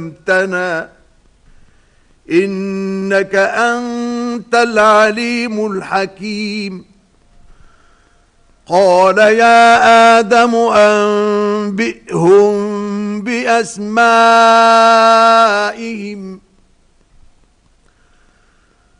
علمتنا إنك أنت العليم الحكيم. قال يا آدم أنبئهم بأسمائهم